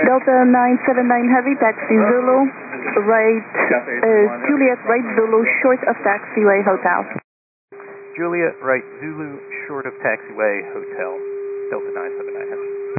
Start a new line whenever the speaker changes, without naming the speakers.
Delta 979 Heavy, taxi Zulu, right, Juliet, right Zulu, short of taxiway hotel.
Juliet, right Zulu, short of taxiway hotel, Delta 979 Heavy.